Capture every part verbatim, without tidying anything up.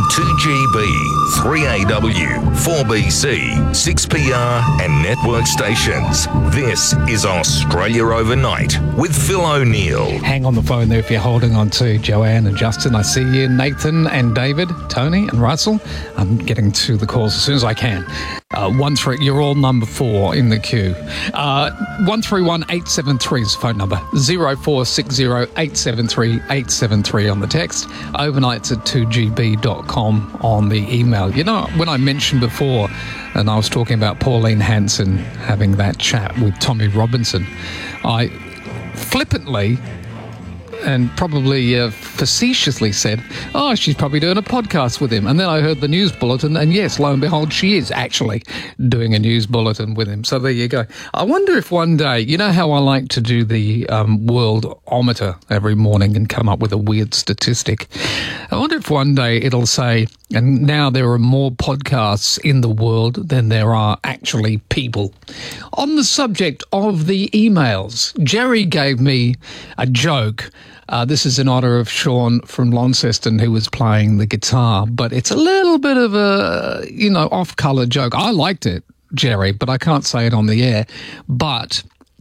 two G B, three A W, four B C, six P R and network stations. This is Australia Overnight with Phil O'Neill. Hang on the phone there if you're holding on to Joanne and Justin. I see you, Nathan and David, Tony and Russell. I'm getting to the calls as soon as I can. Uh, one three, you're all number four in the queue. Uh, one three one eight seven three is the phone number. Zero four six zero eight seven three eight seven three on the text. Overnights at two G B dot com on the email. You know, when I mentioned before, and I was talking about Pauline Hanson having that chat with Tommy Robinson, I flippantly and probably uh, facetiously said, oh, she's probably doing a podcast with him. And then I heard the news bulletin, and yes, lo and behold, she is actually doing a news bulletin with him. So there you go. I wonder if one day, you know how I like to do the um, world-ometer every morning and come up with a weird statistic? I wonder if one day it'll say, and now there are more podcasts in the world than there are actually people. On the subject of the emails, Jerry gave me a joke. Uh, this is in honour of Sean from Launceston, who was playing the guitar, but it's a little bit of a, you know, off-colour joke. I liked it, Jerry, but I can't say it on the air. But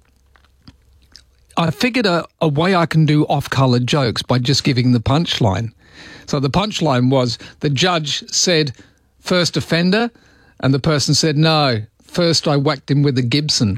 I figured a, a way I can do off-colour jokes by just giving the punchline. So the punchline was, the judge said, first offender, and the person said, no, first I whacked him with a Gibson.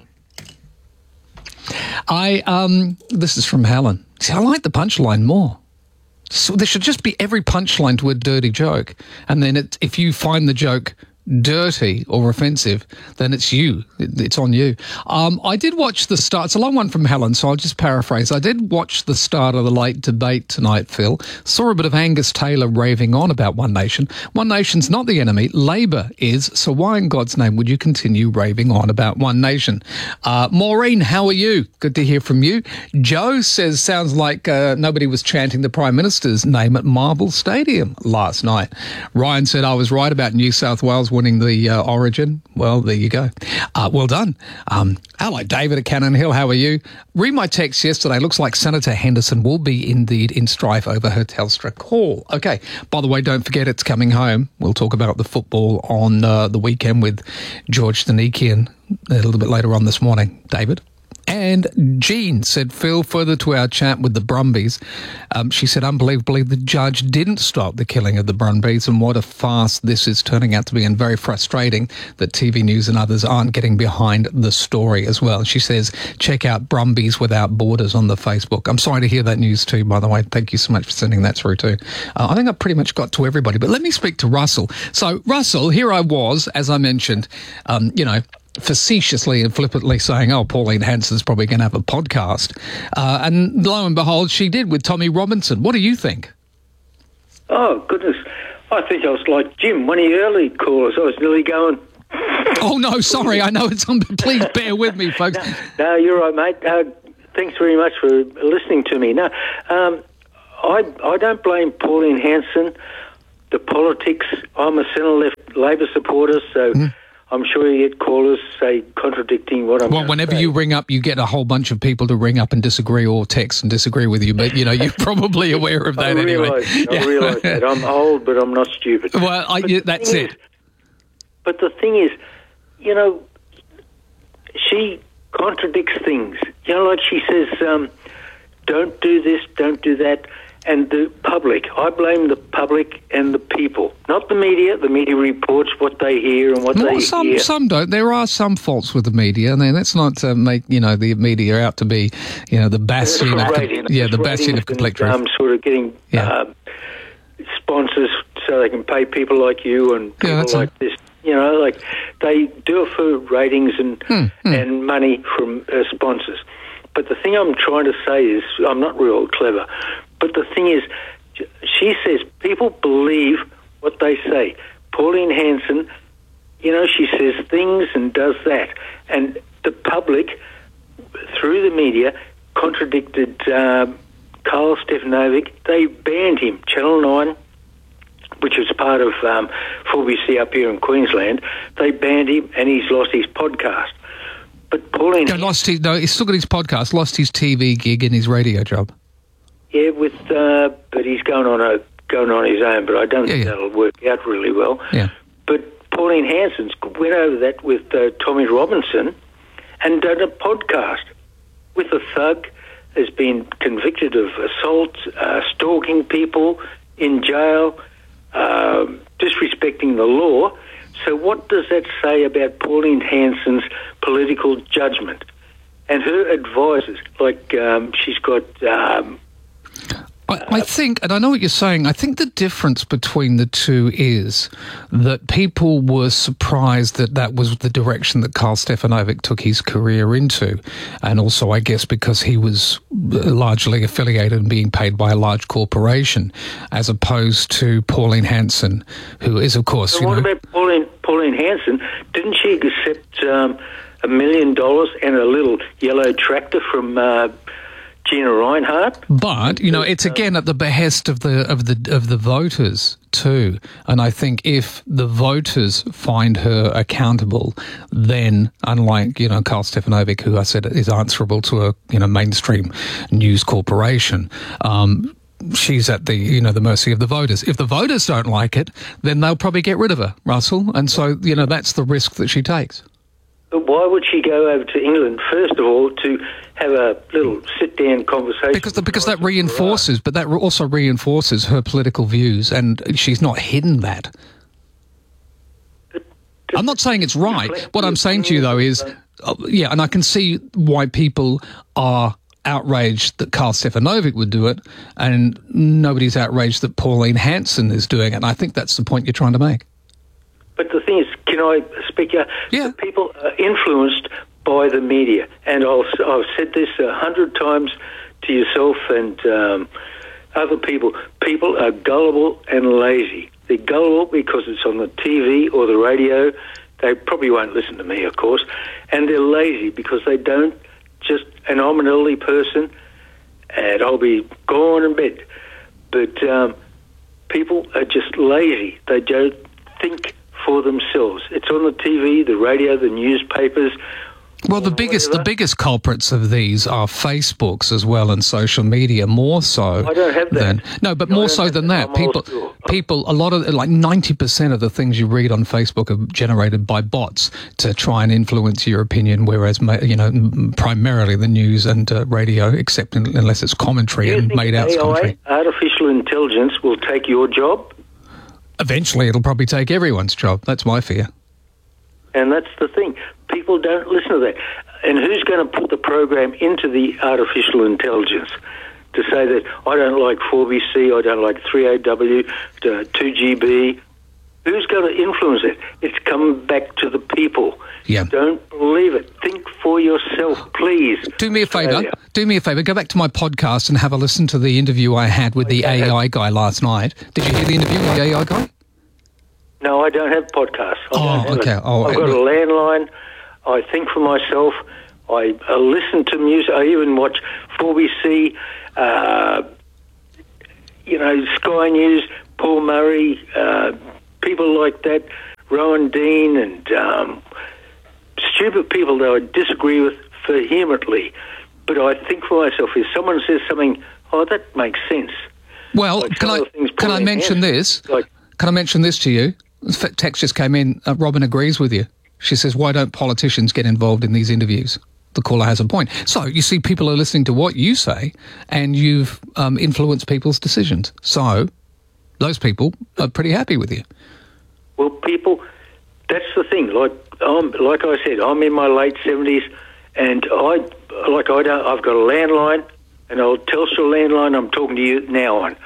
I, um, this is from Helen. See, I like the punchline more. So there should just be every punchline to a dirty joke. And then it, if you find the joke dirty or offensive, then it's you. It, it's on you. Um, I did watch the start. It's a long one from Helen, so I'll just paraphrase. I did watch the start of the late debate tonight, Phil. Saw a bit of Angus Taylor raving on about One Nation. One Nation's not the enemy. Labor is. So why in God's name would you continue raving on about One Nation? Uh, Maureen, how are you? Good to hear from you. Joe says, sounds like uh, nobody was chanting the Prime Minister's name at Marvel Stadium last night. Ryan said, I was right about New South Wales winning the uh, Origin. Well, there you go. Uh, well done. Um, hello, David at Cannon Hill. How are you? Read my text yesterday. Looks like Senator Henderson will be indeed in strife over her Telstra call. Okay. By the way, don't forget it's coming home. We'll talk about the football on uh, the weekend with George Thanikian a little bit later on this morning. David? And Jean said, Phil, further to our chat with the Brumbies, um, she said, unbelievably, the judge didn't stop the killing of the Brumbies, and what a farce this is turning out to be, and very frustrating that T V News and others aren't getting behind the story as well. She says, check out Brumbies Without Borders on the Facebook. I'm sorry to hear that news too, by the way. Thank you so much for sending that through too. Uh, I think I've pretty much got to everybody, but let me speak to Russell. So, Russell, here I was, as I mentioned, um, you know, facetiously and flippantly saying, oh, Pauline Hanson's probably going to have a podcast. Uh, and lo and behold, she did with Tommy Robinson. What do you think? Oh, goodness. I think I was like Jim, one of the early callers. I was nearly going... Oh, no, sorry. I know it's on, but please bear with me, folks. No, no you're right, mate. Uh, thanks very much for listening to me. No, um, I, I don't blame Pauline Hanson, the politics. I'm a centre-left Labor supporter, so... Mm. I'm sure you get callers, say, contradicting what I'm Well, whenever say. you ring up, you get a whole bunch of people to ring up and disagree or text and disagree with you. But, you know, you're probably aware of that I anyway. Realise, yeah. I realise that. I'm old, but I'm not stupid. Well, I, yeah, that's it. Is, but the thing is, you know, she contradicts things. You know, like she says, um, don't do this, don't do that. And the public, I blame the public and the people, not the media. The media reports what they hear and what well, they some, hear. Some don't. There are some faults with the media, and let's not uh, make you know the media out to be you know the bastion of rating, yeah the bastion of complete truth. Um, sort of getting yeah. uh, sponsors so they can pay people like you and people yeah, like a... this. You know, like they do it for ratings and hmm, hmm. and money from uh, sponsors. But the thing I'm trying to say is, I'm not real clever. But the thing is, she says people believe what they say. Pauline Hanson, you know, she says things and does that. And the public, through the media, contradicted uh, Carl Stefanovic. They banned him. Channel nine, which was part of um, four B C up here in Queensland, they banned him and he's lost his podcast. But Pauline... No, lost his, no, he's still got his podcast, lost his T V gig and his radio job. Yeah, with, uh, but he's going on a going on his own, but I don't Yeah, think yeah. that'll work out really well. Yeah. But Pauline Hanson's went over that with uh, Tommy Robinson and done a podcast with a thug, has been convicted of assault, uh, stalking people in jail, uh, disrespecting the law. So what does that say about Pauline Hanson's political judgment? And her advisors, like um, she's got... Um, I, I think, and I know what you're saying, I think the difference between the two is that people were surprised that that was the direction that Karl Stefanovic took his career into. And also, I guess, because he was largely affiliated and being paid by a large corporation, as opposed to Pauline Hanson, who is, of course, so you what know... about Pauline, Pauline Hanson? Didn't she accept um, a million dollars and a little yellow tractor from... Uh, Gina Reinhardt. But you know, it's again at the behest of the of the of the voters too. And I think if the voters find her accountable, then unlike you know Karl Stefanovic, who I said is answerable to a you know mainstream news corporation. Um, She's at the, you know, the mercy of the voters. If the voters don't like it, then they'll probably get rid of her, Russell. And so, you know, that's the risk that she takes. But why would she go over to England, first of all, to have a little sit-down conversation? Because the, because that reinforces, but that also reinforces her political views, and she's not hidden that. I'm not saying it's right. What I'm saying to you, though, is, uh, yeah, and I can see why people are outraged that Karl Stefanovic would do it, and nobody's outraged that Pauline Hanson is doing it. And I think that's the point you're trying to make. But the thing is, can I speak out? Yeah. The people are influenced by the media. And I'll, I've said this a hundred times to yourself and um, other people. People are gullible and lazy. They're gullible because it's on the T V or the radio. They probably won't listen to me, of course. And they're lazy because they don't just... And I'm an elderly person, and I'll be gone in bed. But um, people are just lazy. They don't think for themselves. It's on the T V, the radio, the newspapers. Well, the biggest whatever. the biggest culprits of these are Facebooks as well and social media, more so. I don't have that. Than, no, but I more don't so have than that. that. I'm old People, school. people, a lot of like ninety percent of the things you read on Facebook are generated by bots to try and influence your opinion. Whereas, you know, primarily the news and uh, radio, except in, unless it's commentary Do you and think made out A I, commentary. artificial intelligence, will take your job? Eventually, it'll probably take everyone's job. That's my fear. And that's the thing. People don't listen to that. And who's going to put the program into the artificial intelligence to say that I don't like four B C, I don't like three A W, uh, two G B? Who's going to influence it? It's come back to the people. Yeah. Don't believe it. Think for yourself, please. Do me a favour. Australia. Do me a favour. Go back to my podcast and have a listen to the interview I had with the Okay. A I guy last night. Did you hear the interview with the A I guy? No, I don't have podcasts. I Oh, don't have okay. it. Oh, I've got a look- landline. I think for myself. I uh, listen to music. I even watch four B C, uh, you know, Sky News, Paul Murray, uh, people like that, Rowan Dean, and um, stupid people that I disagree with vehemently. But I think for myself, if someone says something, oh, that makes sense. Well, Like can some I of the things can I Pauline mention Hanson- this? like- Can I mention this to you? F- Text just came in. Uh, Robin agrees with you. She says, "Why don't politicians get involved in these interviews?" The caller has a point. So you see, people are listening to what you say, and you've um, influenced people's decisions. So those people are pretty happy with you. Well, people, that's the thing. Like I'm, like I said, I'm in my late seventies, and I, like I don't, I've got a landline, an old Telstra landline. I'm talking to you now on.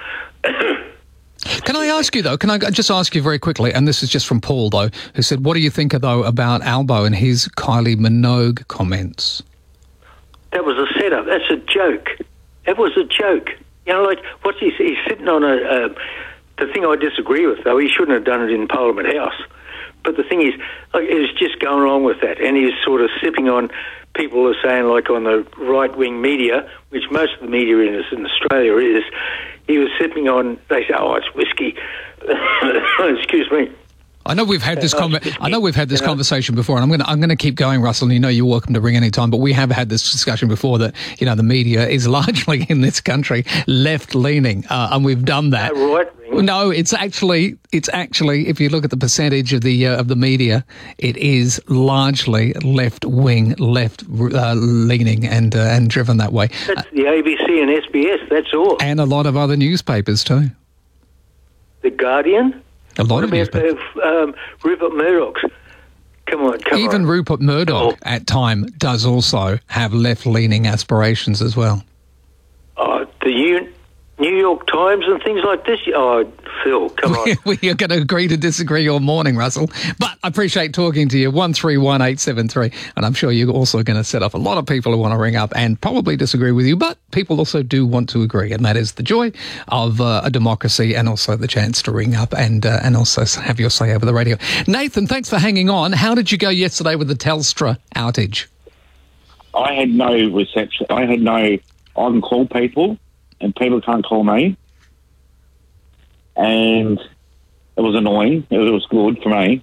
Can I ask you, though, can I just ask you very quickly, and this is just from Paul, though, who said, what do you think, though, about Albo and his Kylie Minogue comments? That was a setup. That's a joke. It was a joke. You know, like, what's he, he's sitting on a, uh, the thing I disagree with, though, he shouldn't have done it in Parliament House. But the thing is, like, it was just going along with that, and he's sort of sipping on, people are saying, like, on the right-wing media, which most of the media in, in Australia is, he was sipping on, they say, oh, it's whiskey. Excuse me. I know we've had this Uh, con- I know we've had this you know. conversation before, and I'm going to I'm going to keep going, Russell. And you know you're welcome to ring any time, but we have had this discussion before that you know the media is largely in this country left leaning, uh, and we've done that. Uh, right wing. No, it's actually it's actually if you look at the percentage of the uh, of the media, it is largely left wing, left uh, leaning, and uh, and driven that way, That's the A B C and S B S. That's all. and a lot of other newspapers too. The Guardian. A lot What of about newspapers. the, um, Rupert Murdoch's? Come on, come Even on. Rupert Murdoch Oh. at time does also have left-leaning aspirations as well. Oh, the U- New York Times and things like this. Oh, Phil, come on. We are going to agree to disagree all morning, Russell. But I appreciate talking to you. one three one eight seven three. And I'm sure you're also going to set up a lot of people who want to ring up and probably disagree with you. But people also do want to agree. And that is the joy of uh, a democracy, and also the chance to ring up and uh, and also have your say over the radio. Nathan, thanks for hanging on. How did you go yesterday with the Telstra outage? I had no reception. I had no. I can call people, and people can't call me. And it was annoying. It was good for me.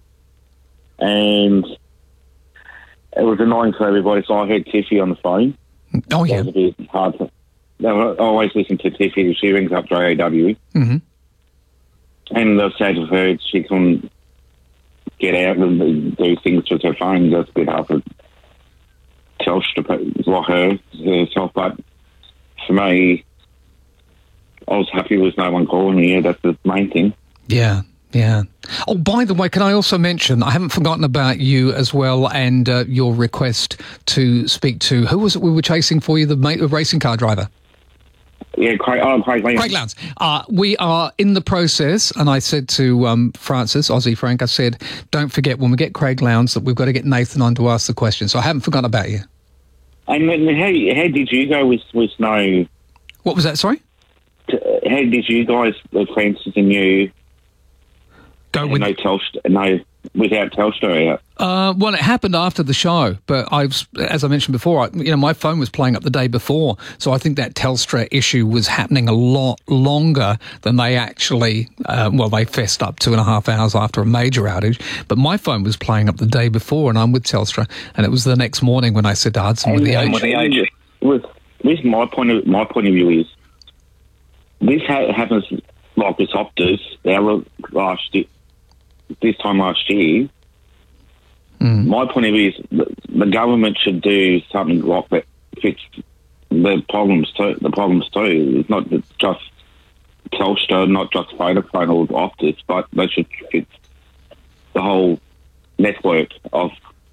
And it was annoying for everybody. So I heard Tiffy on the phone. Oh, That yeah. was a bit hard. To, I always listen to Tiffy. She rings up J A W. Mm-hmm. And the sad of her, she couldn't get out and do things with her phone. That's a bit hard for Telstra, like her herself. But for me, I was happy with no one calling me. Yeah, that's the main thing. Yeah, yeah. Oh, by the way, can I also mention, I haven't forgotten about you as well, and uh, your request to speak to, who was it we were chasing for you, the ma- racing car driver? Yeah, Craig, oh, Craig Lowndes. Craig Lowndes. Uh, we are in the process, and I said to um, Francis, Aussie Frank, I said, don't forget when we get Craig Lowndes that we've got to get Nathan on to ask the question. So I haven't forgotten about you. And then how, how did you go with, with no... What was that, sorry? How did you guys, Francis and you, Go and with... no Telstra, no, without Telstra out? Uh, well, it happened after the show, but I've, as I mentioned before, I, you know, my phone was playing up the day before, so I think that Telstra issue was happening a lot longer than they actually. Uh, well, they fessed up two and a half hours after a major outage, but my phone was playing up the day before, and I'm with Telstra, and it was the next morning when I said to Hudson with the And, age. and with, with my point of my point of view is this ha- happens like with Optus. Our last year, this time last year. Mm. My point of view is the, the government should do something like that, fix the problems too. The problems too. It's not just Telstra, not just Vodafone or Optus, but they should fix the whole network of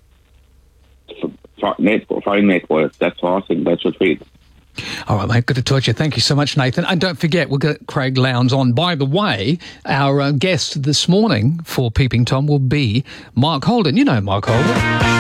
phone network. That's what I think they should fix. All right, mate, good to talk to you. Thank you so much, Nathan. And don't forget, we'll get Craig Lowndes on. By the way, our uh, guest this morning for Peeping Tom will be Mark Holden. You know Mark Holden.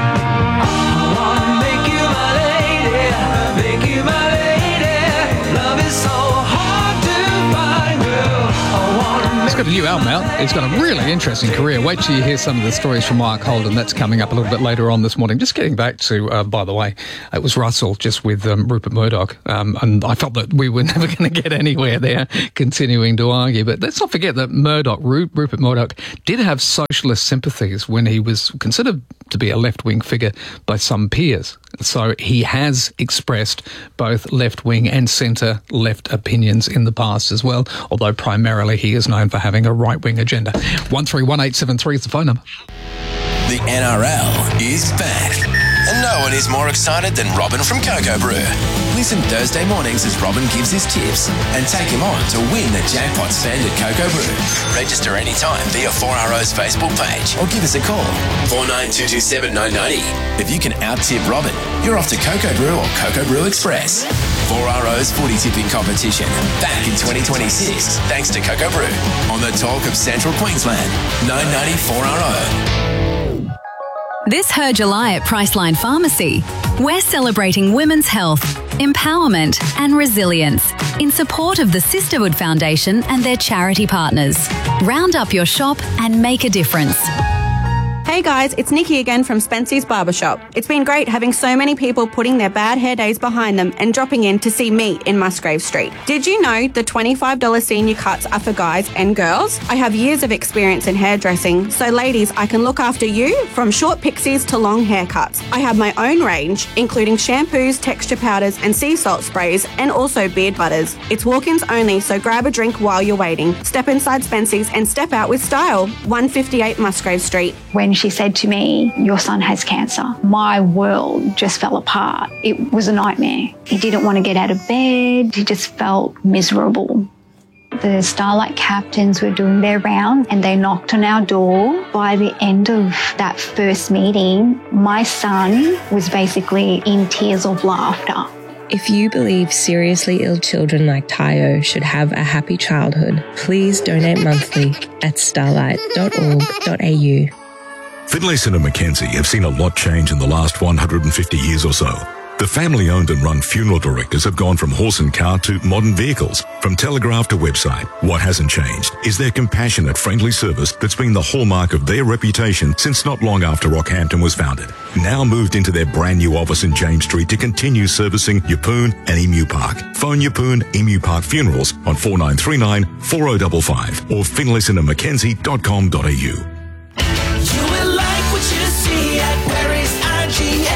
He's got a new album out. He's got a really interesting career. Wait till you hear some of the stories from Mark Holden. That's coming up a little bit later on this morning. Just getting back to, uh, by the way, it was Russell just with um, Rupert Murdoch. Um, and I felt that we were never going to get anywhere there, continuing to argue. But let's not forget that Murdoch, Ru- Rupert Murdoch, did have socialist sympathies when he was considered to be a left-wing figure by some peers. So he has expressed both left-wing and centre-left opinions in the past as well, although primarily he is known for having a right-wing agenda. one three one eight seven three is the phone number. The N R L is back. And no one is more excited than Robin from Cocoa Brew. Listen Thursday mornings as Robin gives his tips and take him on to win the jackpot spend at Cocoa Brew. Register anytime via four R O's Facebook page or give us a call, four nine two two seven nine nine zero. If you can out-tip Robin, you're off to Cocoa Brew or Cocoa Brew Express. four R O's footy tipping competition back in twenty twenty-six thanks to Cocoa Brew on the talk of Central Queensland, nine ninety four R O. This Her July at Priceline Pharmacy, we're celebrating women's health, empowerment and resilience in support of the Sisterhood Foundation and their charity partners. Round up your shop and make a difference. Hey guys, it's Nikki again from Spency's Barbershop. It's been great having so many people putting their bad hair days behind them and dropping in to see me in Musgrave Street. Did you know the twenty-five dollars senior cuts are for guys and girls? I have years of experience in hairdressing, so ladies, I can look after you from short pixies to long haircuts. I have my own range, including shampoos, texture powders and sea salt sprays, and also beard butters. It's walk-ins only, so grab a drink while you're waiting. Step inside Spency's and step out with style. one fifty-eight Musgrave Street. When she said to me, your son has cancer, my world just fell apart. It was a nightmare. He didn't want to get out of bed. He just felt miserable. The Starlight captains were doing their round and they knocked on our door. By the end of that first meeting, my son was basically in tears of laughter. If you believe seriously ill children like Tayo should have a happy childhood, please donate monthly at starlight dot org dot a u. Finlayson and Mackenzie have seen a lot change in the last one hundred fifty years or so. The family-owned and run funeral directors have gone from horse and car to modern vehicles, from telegraph to website. What hasn't changed is their compassionate, friendly service that's been the hallmark of their reputation since not long after Rockhampton was founded. Now moved into their brand new office in James Street to continue servicing Yeppoon and Emu Park. Phone Yeppoon Emu Park Funerals on four nine three nine, four oh five five or finlayson and mackenzie dot com dot a u. You will like what you see at Perry's I G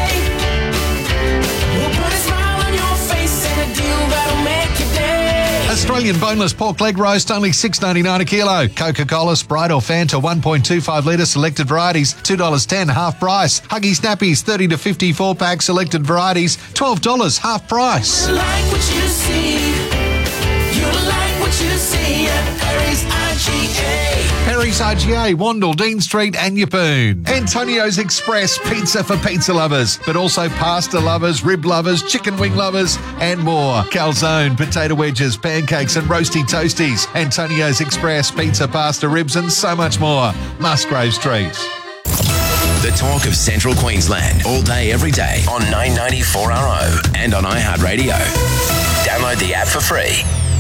A. We'll put a smile on your face and a deal that'll make your day. Australian boneless pork leg roast, only six dollars ninety-nine a kilo. Coca-Cola, Sprite or Fanta, one point two five litre, selected varieties, two dollars ten, half price. Huggy Snappies, thirty to fifty-four pack, selected varieties, twelve dollars, half price. You like what you see. You like what you see at Perry's I G A. Perry's I G A, Wandle, Dean Street and Yeppoon. Antonio's Express, pizza for pizza lovers, but also pasta lovers, rib lovers, chicken wing lovers and more. Calzone, potato wedges, pancakes and roasty toasties. Antonio's Express, pizza, pasta, ribs and so much more. Musgrave Street. The talk of Central Queensland, all day, every day on nine ninety four R O and on iHeartRadio. Download the app for free.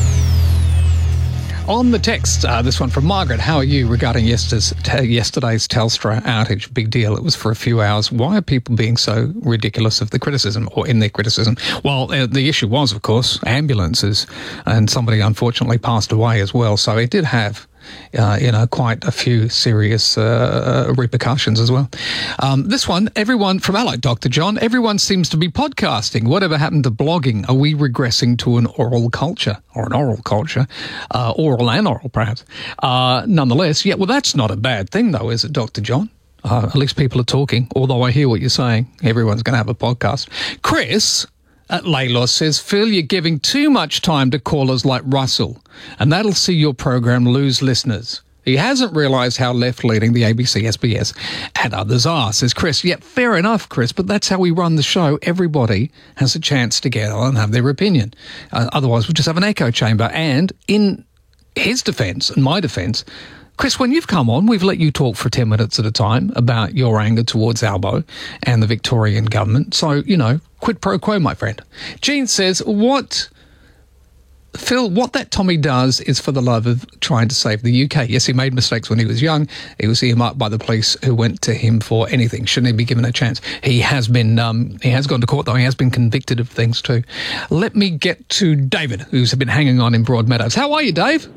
On the text, uh, this one from Margaret. How are you regarding yesterday's, t- yesterday's Telstra outage? Big deal. It was for a few hours. Why are people being so ridiculous of the criticism or in their criticism? Well, uh, the issue was, of course, ambulances, and somebody unfortunately passed away as well. So it did have Uh, you know, quite a few serious uh, repercussions as well. Um, this one, everyone from Allied, Doctor John, everyone seems to be podcasting. Whatever happened to blogging? Are we regressing to an oral culture or an oral culture? Uh, oral and oral, perhaps. Uh, nonetheless, yeah, well, that's not a bad thing, though, is it, Doctor John? Uh, at least people are talking, although I hear what you're saying. Everyone's going to have a podcast. Chris at Laylos says, Phil, you're giving too much time to callers like Russell, and that'll see your program lose listeners. He hasn't realised how left-leaning the A B C, S B S and others are, says Chris. Yeah, fair enough, Chris, but that's how we run the show. Everybody has a chance to get on and have their opinion. Uh, otherwise, we'll just have an echo chamber. And in his defence and my defence, Chris, when you've come on, we've let you talk for ten minutes at a time about your anger towards Albo and the Victorian government. So, you know, quid pro quo, my friend. Jean says, what, Phil, what that Tommy does is for the love of trying to save the U K. Yes, he made mistakes when he was young. He was earmarked by the police who went to him for anything. Shouldn't he be given a chance? He has been, um, he has gone to court, though. He has been convicted of things too. Let me get to David, who's been hanging on in Broadmeadows. How are you, Dave?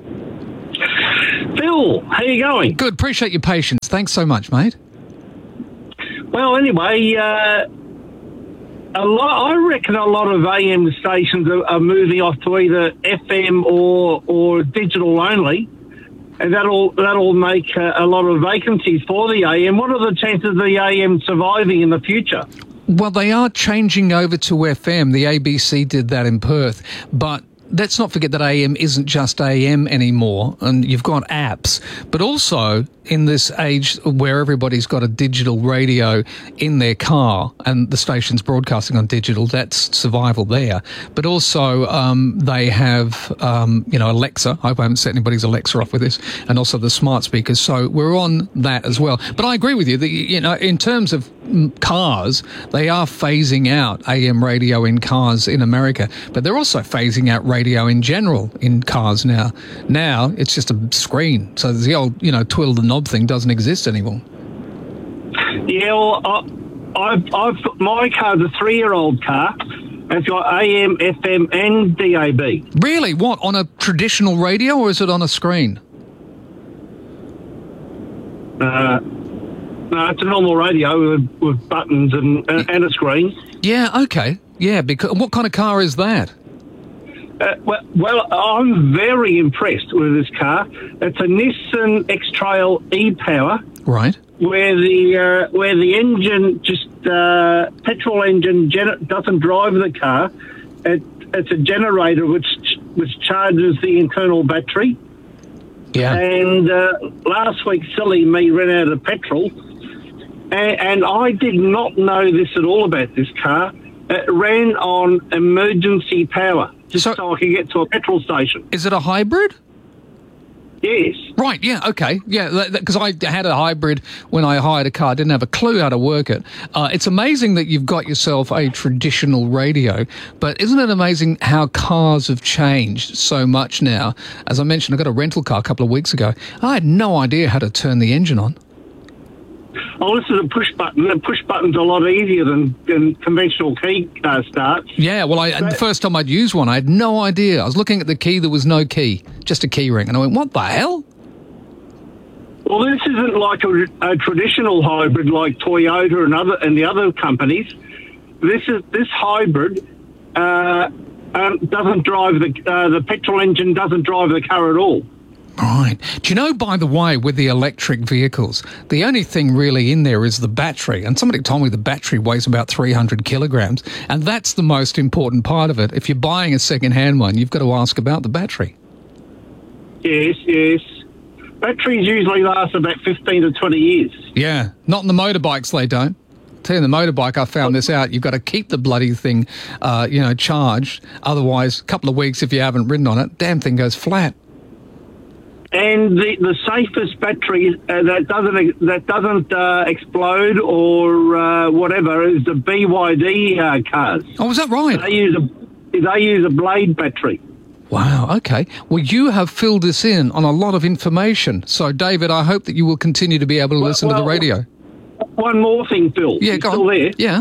Phil, how you going? Good. Appreciate your patience. Thanks so much, mate. Well, anyway, uh, a lot, I reckon a lot of A M stations are, are moving off to either F M or or digital only, and that'll that'll make a, a lot of vacancies for the A M. What are the chances of the A M surviving in the future? Well, they are changing over to F M. The A B C did that in Perth, but let's not forget that A M isn't just A M anymore, and you've got apps, but also in this age where everybody's got a digital radio in their car and the station's broadcasting on digital, that's survival there. But also um, they have, um, you know, Alexa. I hope I haven't set anybody's Alexa off with this, and also the smart speakers. So we're on that as well. But I agree with you that, you know, in terms of cars, they are phasing out A M radio in cars in America, but they're also phasing out radio in general in cars now. Now it's just a screen. So the old, you know, twiddle the knob thing doesn't exist anymore. Yeah, well, I, I've, I've got, my car's a three-year-old car. It's got A M, F M and D A B. Really? What, on a traditional radio or is it on a screen? Uh, no, it's a normal radio with, with buttons and, and, and a screen. Yeah, okay. Yeah, because what kind of car is that? Uh, well, well, I'm very impressed with this car. It's a Nissan X-Trail e-Power. Right. Where the uh, where the engine just uh, petrol engine gen- doesn't drive the car. It, it's a generator which which charges the internal battery. Yeah. And uh, last week, silly me ran out of petrol, and, and I did not know this at all about this car. It ran on emergency power just so, so I could get to a petrol station. Is it a hybrid? Yes. Right, yeah, okay. Yeah, because I had a hybrid when I hired a car. I didn't have a clue how to work it. Uh, it's amazing that you've got yourself a traditional radio, but isn't it amazing how cars have changed so much now? As I mentioned, I got a rental car a couple of weeks ago. I had no idea how to turn the engine on. Oh, this is a push button. The push button's a lot easier than, than conventional key uh, starts. Yeah, well, I, but, the first time I'd used one, I had no idea. I was looking at the key, there was no key, just a key ring. And I went, what the hell? Well, this isn't like a, a traditional hybrid like Toyota and other and the other companies. This is this hybrid uh, um, doesn't drive the uh, the petrol engine doesn't drive the car at all. Right. Do you know, by the way, with the electric vehicles, the only thing really in there is the battery. And somebody told me the battery weighs about three hundred kilograms. And that's the most important part of it. If you're buying a second-hand one, you've got to ask about the battery. Yes, yes. Batteries usually last about fifteen to twenty years. Yeah. Not in the motorbikes, they don't. Tell you, the motorbike, I found this out. You've got to keep the bloody thing, uh, you know, charged. Otherwise, a couple of weeks, if you haven't ridden on it, damn thing goes flat. And the, the safest battery uh, that doesn't that doesn't uh, explode or uh, whatever is the B Y D uh, cars. Oh, is that right? They use a they use a blade battery. Wow, okay. Well, you have filled us in on a lot of information. So, David, I hope that you will continue to be able to well, listen well, to the radio. One more thing, Phil. Yeah, you go still on. there? Yeah.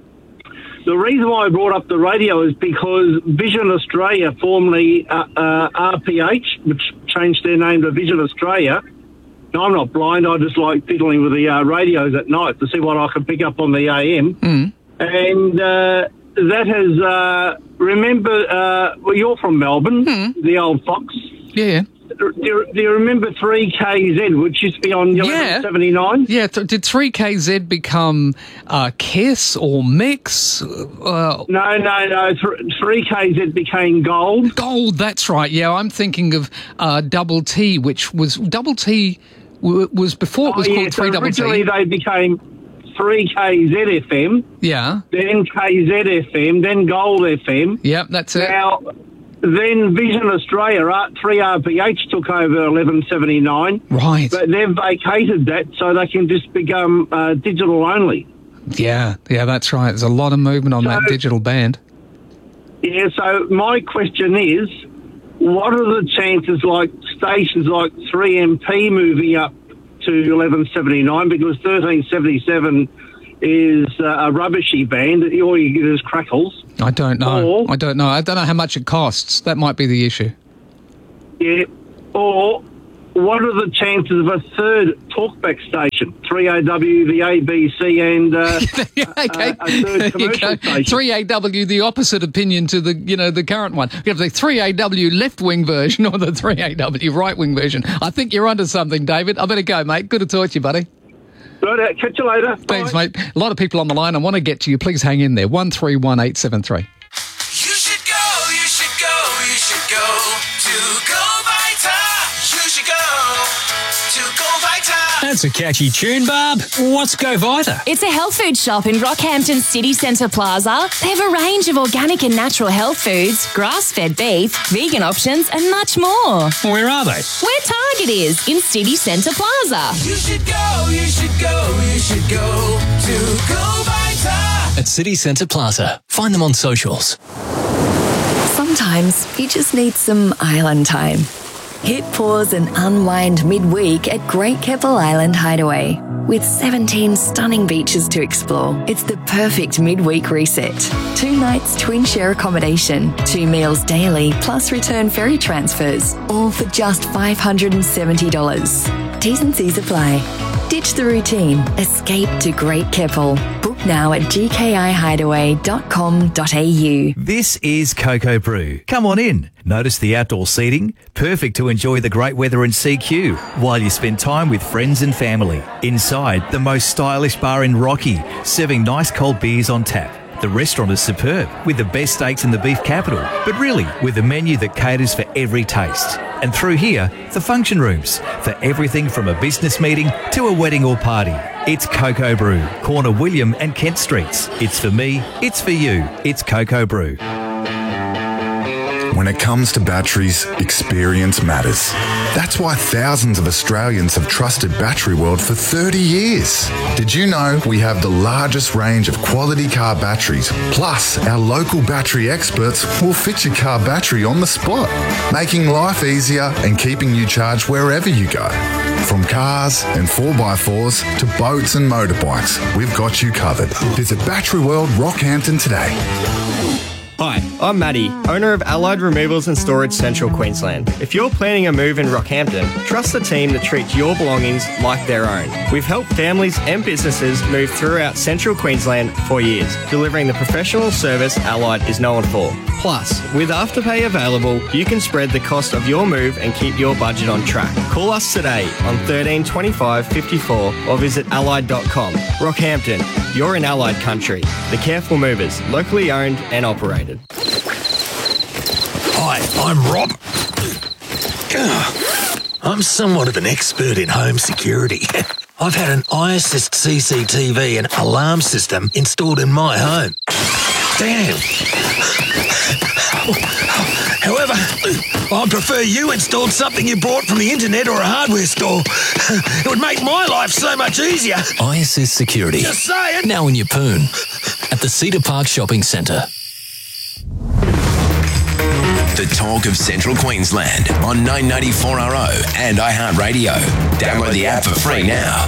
The reason why I brought up the radio is because Vision Australia, formerly uh, uh, R P H, which changed their name to Vision Australia. Now, I'm not blind. I just like fiddling with the uh, radios at night to see what I can pick up on the A M. Mm. And uh, that has, uh, remember, uh, well, you're from Melbourne, mm. the old Fox. Yeah. Do you, do you remember three K Z, which used to be on eleven seventy-nine? Yeah. Th- did three K Z become uh, Kiss or Mix? Uh, no, no, no. Th- three K Z became Gold. Gold, that's right. Yeah, I'm thinking of uh, Double T, which was Double T w- was before it was oh, called yeah, three so Double T. Originally, they became three K Z F M. Yeah. Then K Z F M. Then Gold F M. Yep, that's it. Now, then Vision Australia, three R P H took over eleven seventy-nine. Right. But they've vacated that so they can just become uh, digital only. Yeah, yeah, that's right. There's a lot of movement on so, that digital band. Yeah, so my question is, what are the chances like stations like three M P moving up to eleven seventy-nine, because thirteen seventy-seven is uh, a rubbishy band. All you get is crackles. I don't know. Or, I don't know. I don't know how much it costs. That might be the issue. Yeah. Or what are the chances of a third talkback station? three A W, the A B C, and uh, okay. a, a third commercial station. three A W, the opposite opinion to the you know the current one. You have the three A W left wing version or the three A W right wing version. I think you're onto something, David. I better go, mate. Good to talk to you, buddy. Right, catch you later. Thanks, Bye. mate. A lot of people on the line. I want to get to you. Please hang in there. one three one eight seven three. You should go, you should go, you should go to Go Vita. You should go to Go Vita. That's a catchy tune, Barb. What's Go Vita? It's a health food shop in Rockhampton City Centre Plaza. They have a range of organic and natural health foods, grass-fed beef, vegan options, and much more. Where are they? Where Target is, in City Centre Plaza. You should go, you should go, you should go to Go Vita. At City Centre Plaza. Find them on socials. Sometimes you just need some island time. Hit pause and unwind midweek at Great Keppel Island Hideaway. With seventeen stunning beaches to explore, it's the perfect midweek reset. Two nights twin share accommodation, two meals daily, plus return ferry transfers, all for just five hundred seventy dollars. T's and C's apply. Ditch the routine. Escape to Great Keppel. Book now at g k i hideaway dot com dot a u. This is Cocoa Brew. Come on in. Notice the outdoor seating, perfect to enjoy the great weather in C Q while you spend time with friends and family. Inside, the most stylish bar in Rocky, serving nice cold beers on tap. The restaurant is superb, with the best steaks in the beef capital, but really with a menu that caters for every taste. And through here, the function rooms, for everything from a business meeting to a wedding or party. It's Cocoa Brew, corner William and Kent Streets. It's for me, it's for you, it's Cocoa Brew. When it comes to batteries, experience matters. That's why thousands of Australians have trusted Battery World for thirty years. Did you know we have the largest range of quality car batteries? Plus, our local battery experts will fit your car battery on the spot, making life easier and keeping you charged wherever you go. From cars and four by fours to boats and motorbikes, we've got you covered. Visit Battery World Rockhampton today. Hi, I'm Matty, owner of Allied Removals and Storage Central Queensland. If you're planning a move in Rockhampton, trust the team that treats your belongings like their own. We've helped families and businesses move throughout Central Queensland for years, delivering the professional service Allied is known for. Plus, with Afterpay available, you can spread the cost of your move and keep your budget on track. Call us today on thirteen twenty-five fifty-four or visit allied dot com. Rockhampton, you're in Allied country. The Careful Movers, locally owned and operated. Hi, I'm Rob. I'm somewhat of an expert in home security. I've had an iAssist C C T V and alarm system installed in my home. Damn. However, I'd prefer you installed something you bought from the internet or a hardware store. It would make my life so much easier. iAssist Security. Just saying. Now in Yeppoon at the Cedar Park Shopping Centre. The talk of Central Queensland on nine ninety-four R O and iHeartRadio. Download the app for free now.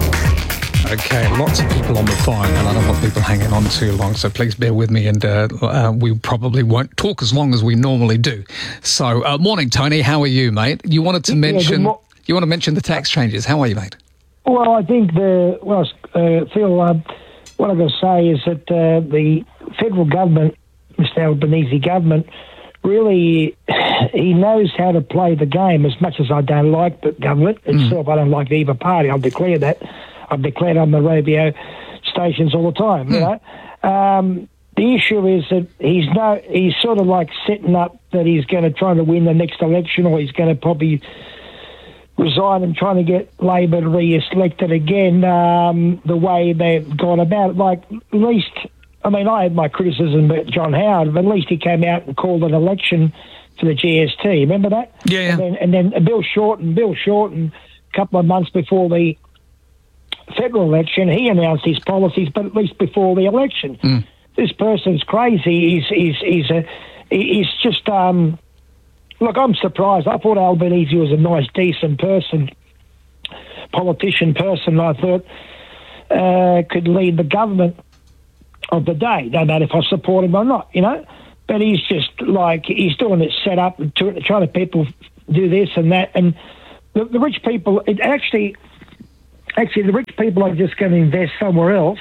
Okay, lots of people on the phone, and I don't want people hanging on too long, so please bear with me, and uh, uh, we probably won't talk as long as we normally do. So, uh, morning, Tony. How are you, mate? You wanted to mention yeah, mo- you want to mention the tax changes. How are you, mate? Well, I think the well, uh, Phil, uh, what I'm going to say is that uh, the federal government, Mister Albanese government, really he knows how to play the game. As much as I don't like the government itself, mm. I don't like either party. I'll declare that. I've declared on the radio stations all the time, you know. Um, the issue is that he's no, he's sort of like setting up that he's going to try to win the next election, or he's going to probably resign and trying to get Labor re-elected again. Um, the way they've gone about it, like at least, I mean, I had my criticism about John Howard, but at least he came out and called an election for the G S T. Remember that? Yeah. yeah. And then, and then Bill Shorten, Bill Shorten, a couple of months before the federal election, he announced his policies, but at least before the election. Mm. This person's crazy. He's he's he's a he's just um. Look, I'm surprised. I thought Albanese was a nice, decent person, politician person. I thought uh, could lead the government of the day. No matter if I support him or not, you know. But he's just like he's doing it set up and to, trying to people do this and that, and the, the rich people. It actually. Actually, the rich people are just going to invest somewhere else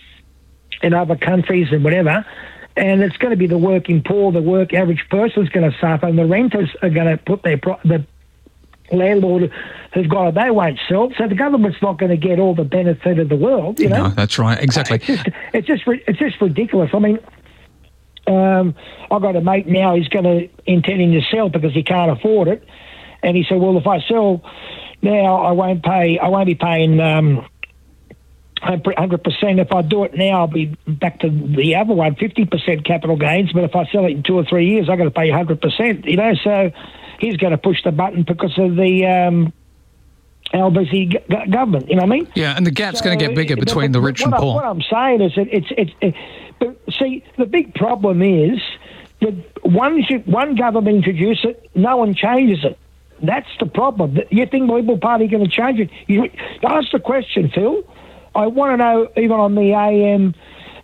in other countries and whatever, and it's going to be the working poor, the work average person's going to suffer, and the renters are going to put their pro- the landlord who's got it, they won't sell. So the government's not going to get all the benefit of the world, you know. No, that's right, exactly. It's just it's just, it's just ridiculous. I mean, um, I've got a mate now. He's going to intending to sell because he can't afford it, and he said, "Well, if I sell." Now I won't pay. I won't be paying um, one hundred percent. If I do it now, I'll be back to the other one, fifty percent capital gains. But if I sell it in two or three years, I've got to pay one hundred percent. You know, so he's going to push the button because of the um, Albanese g- government. You know what I mean? Yeah, and the gap's so going to get bigger between the, the rich and I, poor. What I'm saying is that it's it's. It, but see, the big problem is that one one government introduces it, no one changes it. That's the problem. You think the Liberal Party are going to change it? You ask the question, Phil. I want to know, even on the A M,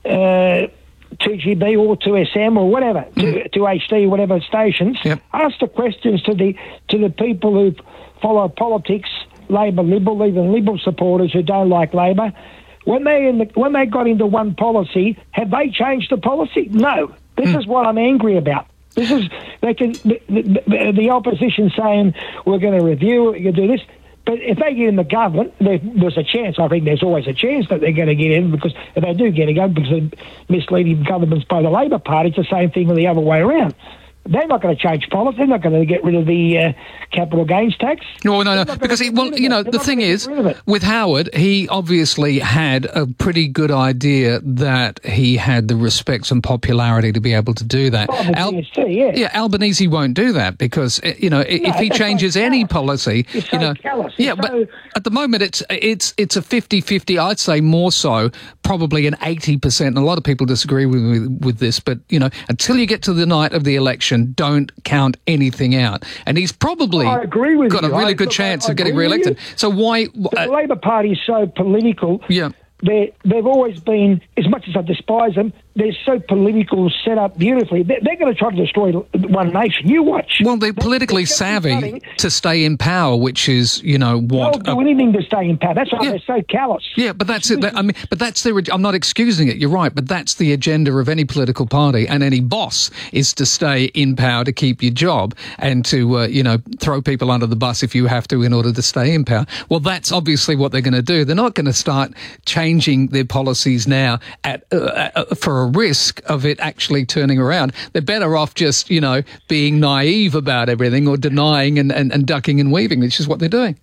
uh, two G B or two S M or whatever, mm. two H D, whatever stations, yep. ask the questions to the to the people who follow politics, Labor, Liberal, even Liberal supporters who don't like Labor. When they in the, when they got into one policy, have they changed the policy? No. This mm. is what I'm angry about. This is they can the, the, the opposition saying we're going to review it, we're going to do this. But if they get in the government, there, there's a chance. I think there's always a chance that they're going to get in, because if they do get in, because of misleading governments by the Labor Party, it's the same thing the other way around. They're not going to change policy. They're not going to get rid of the uh, capital gains tax. No, no, no. Because, he, well, you know, the thing is, with Howard, he obviously had a pretty good idea that he had the respect and popularity to be able to do that. Oh, Al- G S T, yeah. yeah, Albanese won't do that because, you know, if No, he that's changes so any callous. policy, It's so you know, callous. It's yeah, so- but at the moment it's it's it's a fifty-fifty. I'd say more so, probably an eighty percent. And a lot of people disagree with with, with this, but you know, until you get to the night of the election, don't count anything out. And he's probably I agree with got you. a really I- good I- chance I of getting agree with re-elected. you. So why? The Uh, Labor Party is so political. Yeah. They they've always been, as much as I despise them, they're so political, set up beautifully. They're, they're going to try to destroy one nation. You watch. well, they're politically savvy to stay in power, which is, you know, what. They'll do anything to stay in power. That's why they're so callous. Yeah, but that's it. That- I mean, but that's their. I'm not excusing it. You're right, but that's the agenda of any political party and any boss is to stay in power to keep your job and to, uh, you know, throw people under the bus if you have to in order to stay in power. Well, that's obviously what they're going to do. They're not going to start changing their policies now at uh, uh, for a risk of it actually turning around. They're better off just, you know, being naive about everything or denying and, and, and ducking and weaving, which is what they're doing.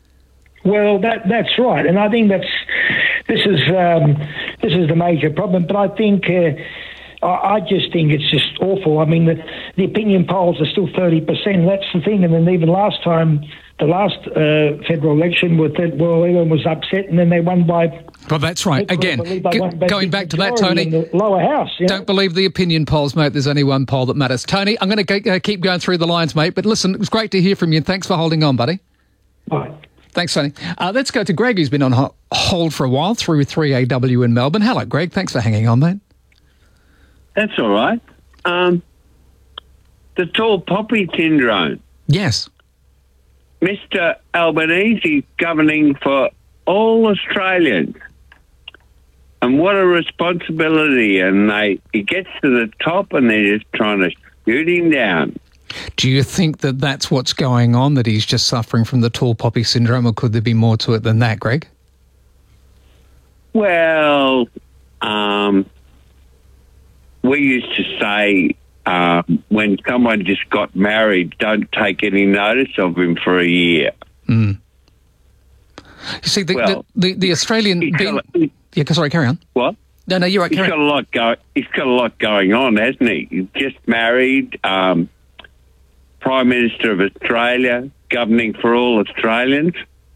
Well, that that's right, and I think that's this is um, this is the major problem. But I think uh, I, I just think it's just awful. I mean, the, the opinion polls are still thirty percent. That's the thing, and then even last time, the last uh, federal election, with that, well, everyone was upset, and then they won by. Well, that's right. Again, They g- won by going big back to that, majority Tony. in the lower house. You know? Don't believe the opinion polls, mate. There's only one poll that matters. Tony, I'm going to uh, keep going through the lines, mate. But listen, it was great to hear from you. Thanks for holding on, buddy. Bye. Thanks, Tony. Uh, let's go to Greg, who's been on ho- hold for a while through three A W in Melbourne. Hello, Greg. Thanks for hanging on, mate. That's all right. Um, the tall poppy syndrome. Yes. Mister Albanese governing for all Australians. And what a responsibility. And they he gets to the top and they're just trying to shoot him down. Do you think that that's what's going on, that he's just suffering from the tall poppy syndrome, or could there be more to it than that, Greg? Well, um, we used to say um, when someone just got married, don't take any notice of him for a year. Mm. You see, the, Well, the, the, the Australian... Being, yeah, sorry, carry on. What? No, no, you're right. He's Carry got on. a lot go. He's got a lot going on, hasn't he? He's just married, um, Prime Minister of Australia, governing for all Australians.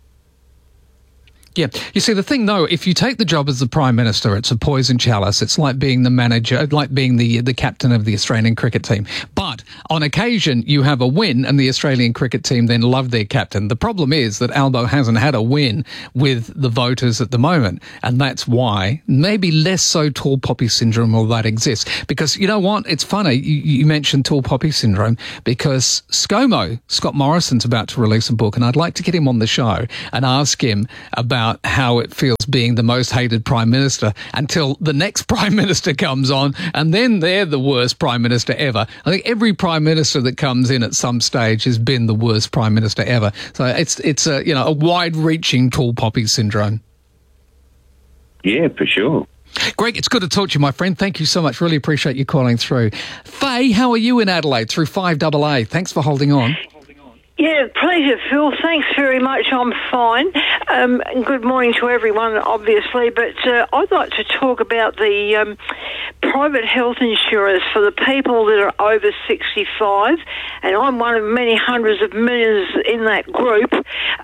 Yeah. You see, the thing, though, if you take the job as the Prime Minister, it's a poison chalice. It's like being the manager, like being the the captain of the Australian cricket team. But on occasion, you have a win, and the Australian cricket team then love their captain. The problem is that Albo hasn't had a win with the voters at the moment, and that's why maybe less so tall poppy syndrome, all that exists. Because you know what? It's funny, you, you mentioned tall poppy syndrome, because ScoMo, Scott Morrison's about to release a book, and I'd like to get him on the show and ask him about how it feels being the most hated Prime Minister until the next Prime Minister comes on, and then they're the worst Prime Minister ever. I think every Prime Minister that comes in at some stage has been the worst Prime Minister ever. So it's it's a, you know, a wide-reaching tall poppy syndrome. Yeah, for sure. Greg, it's good to talk to you, my friend. Thank you so much. Really appreciate you calling through. Faye, how are you in Adelaide through five A A? Thanks for holding on. Yeah, pleasure, Phil. Thanks very much. I'm fine. Um, and good morning to everyone, obviously. But uh, I'd like to talk about the um, private health insurance for the people that are over sixty-five, and I'm one of many hundreds of millions in that group. Um,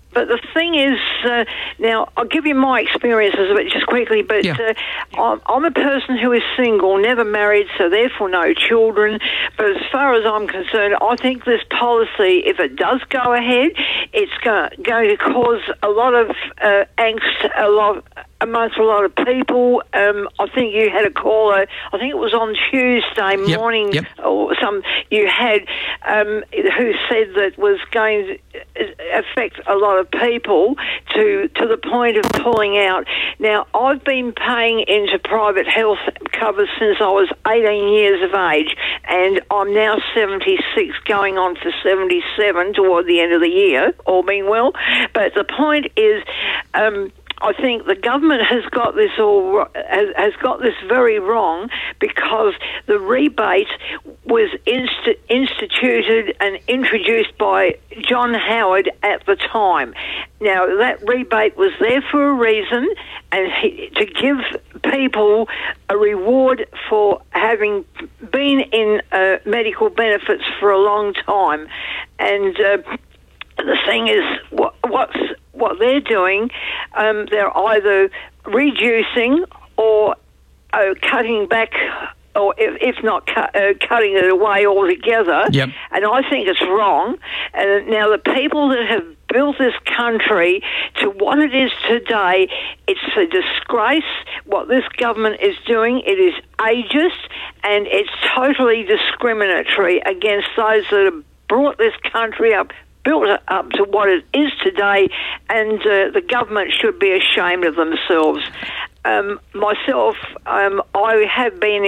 But the thing is, uh, now, I'll give you my experiences of it just quickly, but Yeah. uh, I'm, I'm a person who is single, never married, so therefore no children. But as far as I'm concerned, I think this policy, if it does go ahead, it's go, going to cause a lot of uh, angst, a lot amongst a lot of people. Um, I think you had a caller, I think it was on Tuesday Yep, morning, yep. or some, you had, um, who said that was going to affect a lot of people to to the point of pulling out. Now, I've been paying into private health cover since I was eighteen years of age, and I'm now seventy-six, going on for seventy-seven toward the end of the year, all being well. But the point is, um, I think the government has got this all has, has got this very wrong, because the rebate was inst- instituted and introduced by John Howard at the time. Now, that rebate was there for a reason, and he, to give people a reward for having been in uh, medical benefits for a long time. And uh, the thing is, what, what's what they're doing, um, they're either reducing or uh, cutting back, or if, if not cut, uh, cutting it away altogether. Yep. And I think it's wrong. And now the people that have built this country to what it is today, it's a disgrace what this government is doing. It is ageist, and it's totally discriminatory against those that have brought this country up, built it up to what it is today, and uh, the government should be ashamed of themselves. Um, myself, um, I have been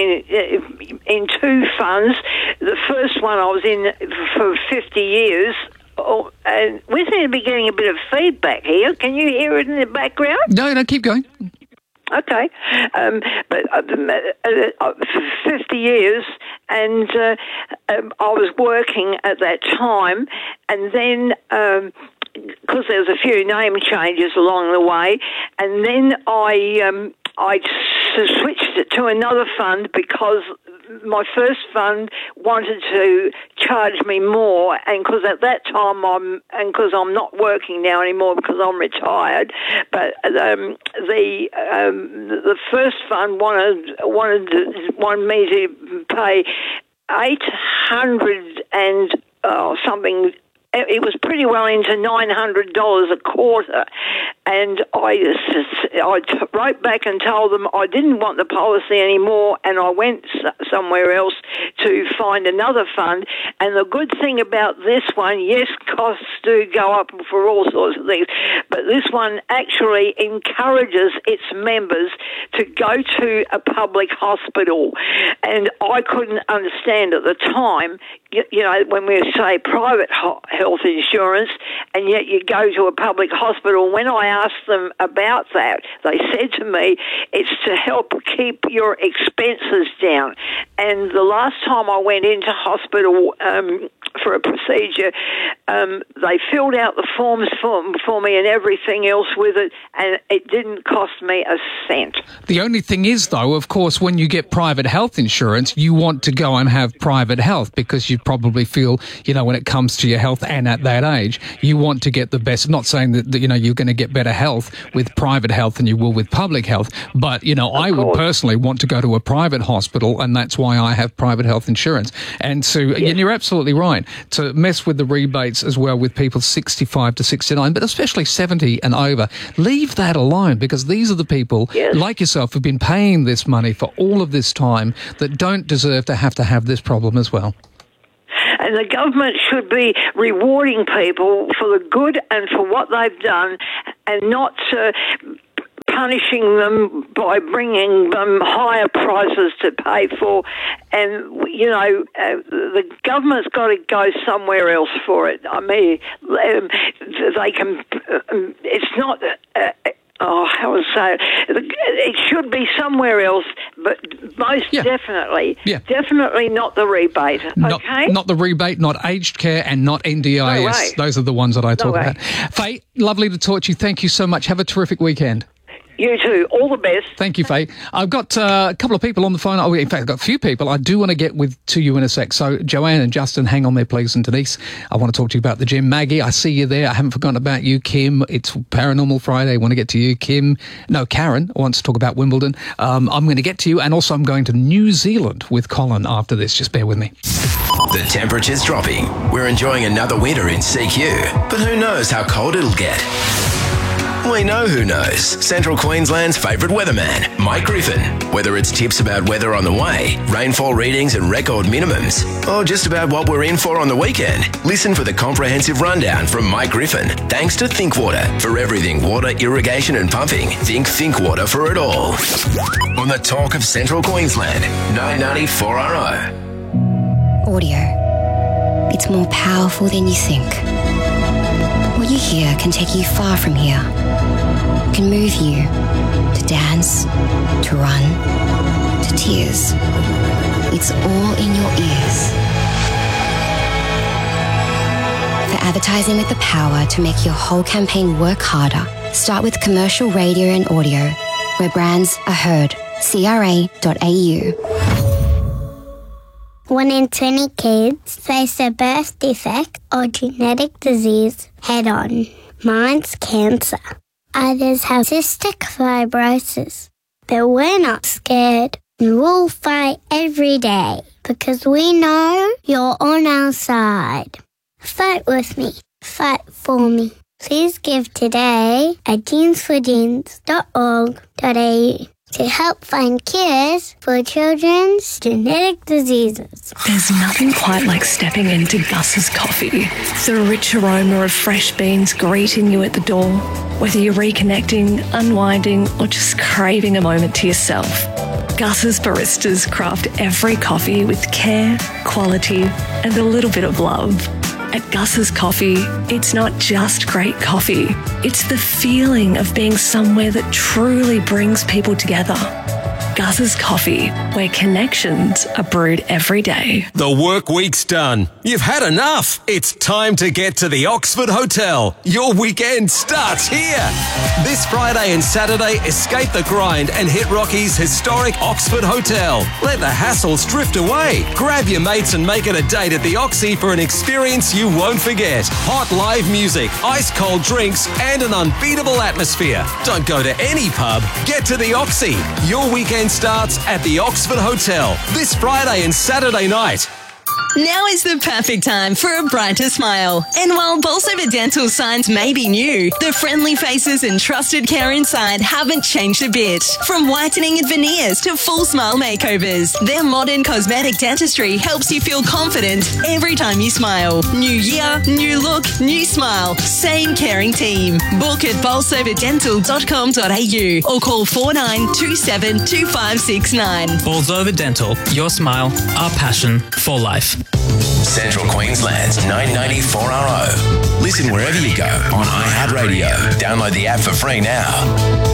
in in two funds. The first one I was in for fifty years. Oh, and we seem to be getting a bit of feedback here. Can you hear it in the background? No, no, keep going. Okay, um, but uh, uh, fifty years, and uh, um, I was working at that time, and then because um, there was a few name changes along the way, and then I um, I s- switched it to another fund because my first fund wanted to charge me more, and because at that time I'm, and because I'm not working now anymore because I'm retired, but um, the um, the first fund wanted wanted wanted me to pay eight hundred and oh, something. It was pretty well into nine hundred dollars a quarter, and I, I wrote back and told them I didn't want the policy anymore, and I went somewhere else to find another fund. And the good thing about this one, yes, costs do go up for all sorts of things, but this one actually encourages its members to go to a public hospital. And I couldn't understand at the time, you, you know, when we say private ho- health insurance, and yet you go to a public hospital. When I asked them about that, they said to me, it's to help keep your expenses down. And the last time I went into hospital um, for a procedure, um, they filled out the forms for, for me and everything else with it, and it didn't cost me a cent. The only thing is, though, of course, when you get private health insurance, you want to go and have private health because you probably feel, you know, when it comes to your health and at that age, you want to get the best. Not saying that, that you know, you're going to get better health with private health than you will with public health, but, you know, of I course. would personally want to go to a private hospital, and that's why I have private health insurance. And so, yes. and you're absolutely right, to mess with the rebates as well with people sixty-five to sixty-nine, but especially seventy and over. Leave that alone, because these are the people, yes. like yourself, who've been paying this money for all of this time that don't deserve to have to have this problem as well. And the government should be rewarding people for the good and for what they've done, and not uh, punishing them by bringing them higher prices to pay for. And, you know, uh, the government's got to go somewhere else for it. I mean, um, they can, um, it's not... Uh, Oh, how would I say it? It should be somewhere else, but most yeah. definitely, yeah. definitely not the rebate, okay? Not, not the rebate, not aged care, and not N D I S. No Those are the ones that I talk no about. Faye, lovely to talk to you. Thank you so much. Have a terrific weekend. You too. All the best. Thank you, Faye. I've got uh, a couple of people on the phone. Oh, in fact, I've got a few people I do want to get with to you in a sec. So, Joanne and Justin, hang on there, please. And Denise, I want to talk to you about the gym. Maggie, I see you there. I haven't forgotten about you. Kim, it's Paranormal Friday. I want to get to you. Kim, no, Karen wants to talk about Wimbledon. Um, I'm going to get to you. And also, I'm going to New Zealand with Colin after this. Just bear with me. The temperature's dropping. We're enjoying another winter in C Q, but who knows how cold it'll get? We know who knows. Central Queensland's favourite weatherman, Mike Griffin. Whether it's tips about weather on the way, rainfall readings and record minimums, or just about what we're in for on the weekend, listen for the comprehensive rundown from Mike Griffin. Thanks to Thinkwater. For everything water, irrigation and pumping, think Thinkwater for it all. On the Talk of Central Queensland, nine ninety four R O. Audio. It's more powerful than you think. What you hear can take you far from here. It can move you to dance, to run, to tears. It's all in your ears. For advertising with the power to make your whole campaign work harder, start with commercial radio and audio, where brands are heard. C R A dot A U. One in twenty kids face a birth defect or genetic disease head-on. Mine's cancer. Others have cystic fibrosis. But we're not scared. And we'll fight every day because we know you're on our side. Fight with me. Fight for me. Please give today at jeans for jeans dot org dot A U. To help find cures for children's genetic diseases. There's nothing quite like stepping into Gus's coffee. The rich aroma of fresh beans greeting you at the door. Whether you're reconnecting, unwinding, or just craving a moment to yourself. Gus's baristas craft every coffee with care, quality, and a little bit of love. At Gus's Coffee, it's not just great coffee. It's the feeling of being somewhere that truly brings people together. Gus's Coffee, where connections are brewed every day. The work week's done. You've had enough. It's time to get to the Oxford Hotel. Your weekend starts here. This Friday and Saturday, escape the grind and hit Rocky's historic Oxford Hotel. Let the hassles drift away. Grab your mates and make it a date at the Oxy for an experience you won't forget. Hot live music, ice cold drinks, and an unbeatable atmosphere. Don't go to any pub. Get to the Oxy. Your weekend starts at the Oxford Hotel this Friday and Saturday night. Now is the perfect time for a brighter smile. And while Bolsover Dental signs may be new, the friendly faces and trusted care inside haven't changed a bit. From whitening and veneers to full smile makeovers, their modern cosmetic dentistry helps you feel confident every time you smile. New year, new look, new smile. Same caring team. Book at bolsover dental dot com dot A U or call four nine two seven two five six nine. Bolsover Dental, your smile, our passion for life. Central Queensland's nine ninety-four R O. Listen wherever you go on iHeartRadio. Download the app for free now.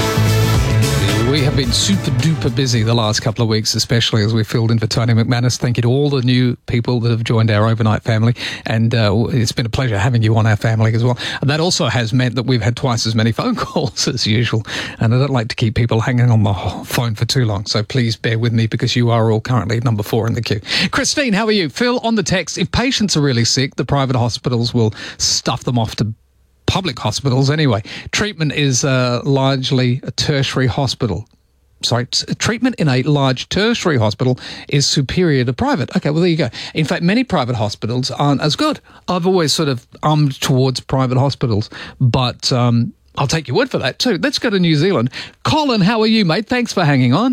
We have been super duper busy the last couple of weeks, especially as we filled in for Tony McManus. Thank you to all the new people that have joined our overnight family. And uh, it's been a pleasure having you on our family as well. And that also has meant that we've had twice as many phone calls as usual. And I don't like to keep people hanging on the phone for too long. So please bear with me because you are all currently number four in the queue. Christine, how are you? Phil on the text. If patients are really sick, the private hospitals will stuff them off to public hospitals anyway. Treatment is uh, largely a tertiary hospital. Sorry, t- treatment in a large tertiary hospital is superior to private. Okay, well, there you go. In fact, many private hospitals aren't as good. I've always sort of ummed towards private hospitals, but um, I'll take your word for that too. Let's go to New Zealand. Colin, how are you, mate? Thanks for hanging on.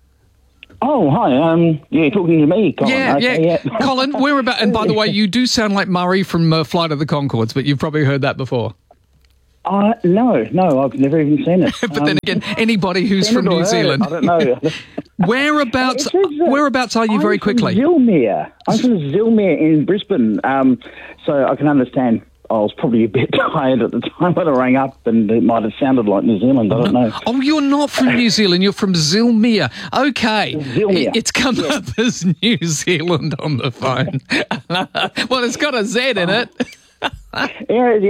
Oh, hi. Um, yeah, talking to me, Colin. Yeah, okay, yeah. yeah. Colin, we're about, and by the way, you do sound like Murray from uh, Flight of the Conchords, but you've probably heard that before. Uh, no, no, I've never even seen it. But um, then again, anybody who's from New Zealand. I don't know. whereabouts, Says, uh, whereabouts are you I'm very quickly? From Zilmere. I'm from Zilmere in Brisbane. Um, so I can understand. I was probably a bit tired at the time when I rang up, and it might have sounded like New Zealand. I don't know. Oh, you're not from New Zealand. You're from Zilmere. Okay. Zilmere. It, it's come yeah. up as New Zealand on the phone. Well, it's got a Z in it. yeah,